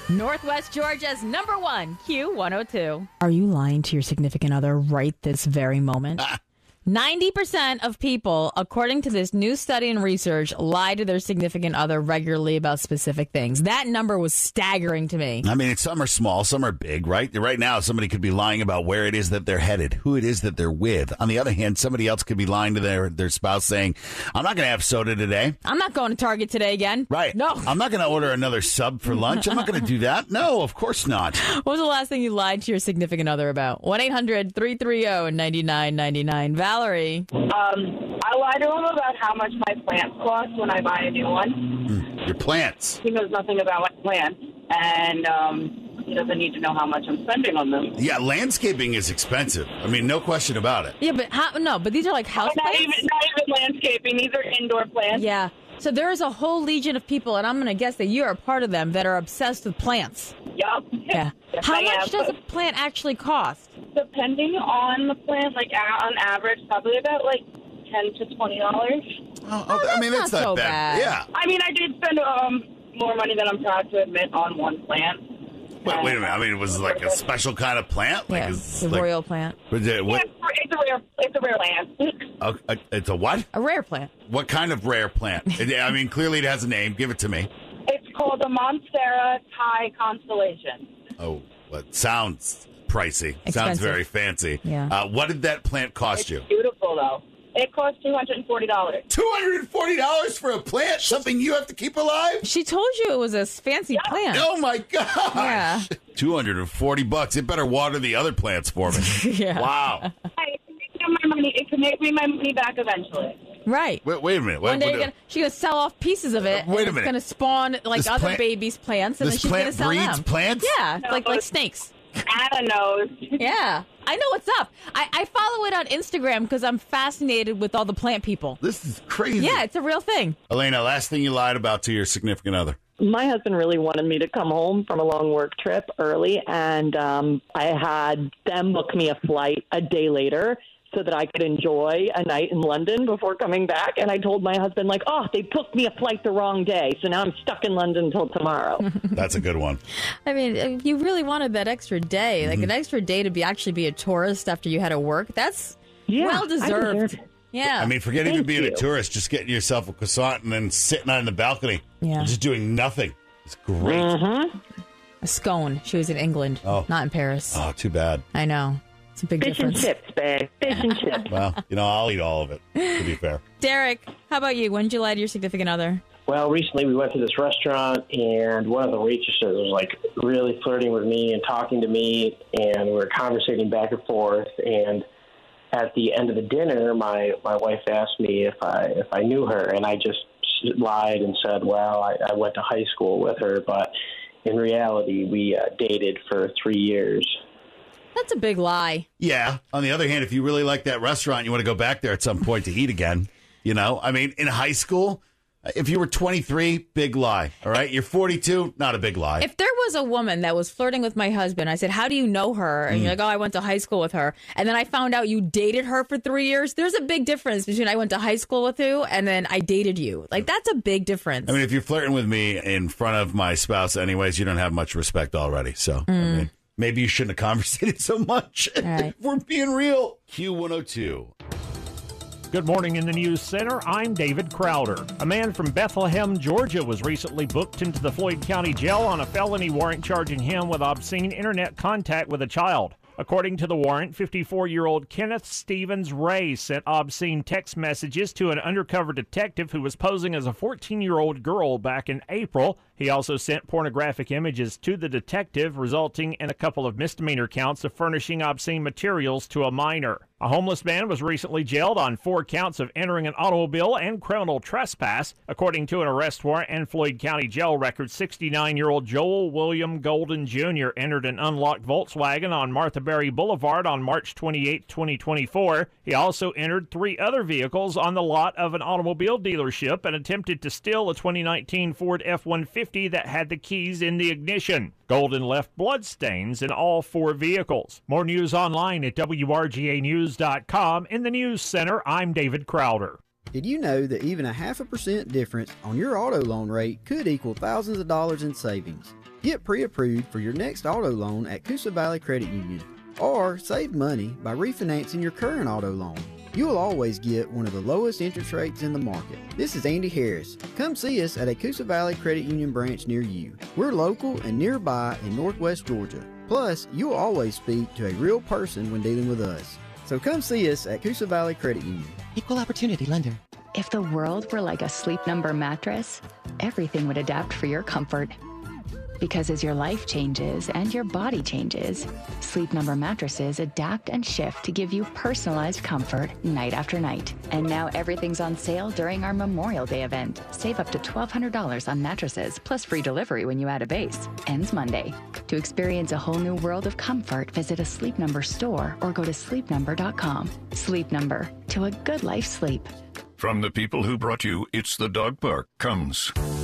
Northwest Georgia's number one, Q102. Are you lying to your significant other right this very moment? 90% of people, according to this new study and research, lie to their significant other regularly about specific things. That number was staggering to me. I mean, some are small, some are big, right? Right now, somebody could be lying about where it is that they're headed, who it is that they're with. On the other hand, somebody else could be lying to their spouse saying, I'm not going to have soda today. I'm not going to Target today again. Right. No. I'm not going to order another sub for lunch. I'm not going to do that. No, of course not. What was the last thing you lied to your significant other about? 1-800-330-9999. Valerie. I lie to him about how much my plants cost when I buy a new one. Your plants. He knows nothing about my plants, and he doesn't need to know how much I'm spending on them. Yeah, landscaping is expensive. I mean, no question about it. Yeah, but but these are like house Not plants? even landscaping. These are indoor plants. Yeah. So there is a whole legion of people, and I'm going to guess that you are a part of them, that are obsessed with plants. Yup. Yeah. Yes, How I much am. does a plant actually cost? Depending on the plant, like on average, probably about like $10 to $20. I mean, that's not so bad. bad. Yeah. I mean, I did spend more money than I'm proud to admit on one plant. Wait a minute. I mean, it was like a special kind of plant? Like, Yeah, it's the like, royal plant. Was it, what, It's a rare plant. it's a what? A rare plant. What kind of rare plant? I mean, clearly it has a name. Give it to me. It's called the Monstera Thai Constellation. Oh, well, it sounds pricey. Sounds Expensive. very fancy. Yeah. What did that plant cost you? Beautiful, though. It cost $240. $240 for a plant? Something you have to keep alive? She told you it was a fancy plant. Oh, my gosh. Yeah. $240. It better water the other plants for me. Yeah. Wow. Hey, it can make me my money back eventually. Right. Wait a minute. One day she's going to sell off pieces of it. Wait a and it's minute. going to spawn like This other plant- babies' plants, and then this she's going to plant sell breeds them. plants? Yeah, No. like snakes. Anna knows. Yeah. I know what's up. I follow it on Instagram because I'm fascinated with all the plant people. This is crazy. Yeah, it's a real thing. Elena, last thing you lied about to your significant other. My husband really wanted me to come home from a long work trip early, and I had them book me a flight a day later so that I could enjoy a night in London before coming back. And I told my husband, they booked me a flight the wrong day, so now I'm stuck in London until tomorrow. That's a good one. I mean, if you really wanted that extra day, like an extra day to actually be a tourist after you had to work, that's well I deserved. deserve it. Yeah. I mean, forget even Thank being a you. tourist, just getting yourself a croissant and then sitting on the balcony. Yeah. And just doing nothing. It's great. a scone. She was in England, not in Paris. Oh, too bad. I know. It's a big Fish and difference. chips, babe. Fish and chips. Well, I'll eat all of it, to be fair. Derek, how about you? When did you lie to your significant other? Well, recently we went to this restaurant, and one of the waitresses was really flirting with me and talking to me, and we were conversating back and forth. And at the end of the dinner, my wife asked me if I knew her, and I just lied and said, well, I went to high school with her, but in reality, we dated for 3 years. That's a big lie. Yeah. On the other hand, if you really like that restaurant, you want to go back there at some point to eat again. I mean, in high school, if you were 23, big lie. All right. You're 42, not a big lie. If there was a woman that was flirting with my husband, I said, how do you know her? And you're like, I went to high school with her. And then I found out you dated her for 3 years. There's a big difference between I went to high school with you and then I dated you. That's a big difference. I mean, if you're flirting with me in front of my spouse anyways, you don't have much respect already. So, I mean, maybe you shouldn't have conversated so much. Right. If we're being real. Q102. Good morning in the News Center. I'm David Crowder. A man from Bethlehem, Georgia was recently booked into the Floyd County Jail on a felony warrant charging him with obscene internet contact with a child. According to the warrant, 54-year-old Kenneth Stevens Ray sent obscene text messages to an undercover detective who was posing as a 14-year-old girl back in April. He also sent pornographic images to the detective, resulting in a couple of misdemeanor counts of furnishing obscene materials to a minor. A homeless man was recently jailed on 4 counts of entering an automobile and criminal trespass. According to an arrest warrant and Floyd County Jail record, 69-year-old Joel William Golden Jr. entered an unlocked Volkswagen on Martha Berry Boulevard on March 28, 2024. He also entered 3 other vehicles on the lot of an automobile dealership and attempted to steal a 2019 Ford F-150 that had the keys in the ignition. Golden left bloodstains in all 4 vehicles. More news online at WRGAnews.com. In the News Center, I'm David Crowder. Did you know that even a 0.5% difference on your auto loan rate could equal thousands of dollars in savings? Get pre-approved for your next auto loan at Coosa Valley Credit Union, or save money by refinancing your current auto loan. You'll always get one of the lowest interest rates in the market. This is Andy Harris. Come see us at a Coosa Valley Credit Union branch near you. We're local and nearby in Northwest Georgia. Plus, you'll always speak to a real person when dealing with us. So come see us at Coosa Valley Credit Union. Equal Opportunity Lender. If the world were like a Sleep Number mattress, everything would adapt for your comfort. Because as your life changes and your body changes, Sleep Number mattresses adapt and shift to give you personalized comfort night after night. And now everything's on sale during our Memorial Day event. Save up to $1,200 on mattresses, plus free delivery when you add a base. Ends Monday. To experience a whole new world of comfort, visit a Sleep Number store or go to sleepnumber.com. Sleep Number. To a good life sleep. From the people who brought you It's the Dog Park comes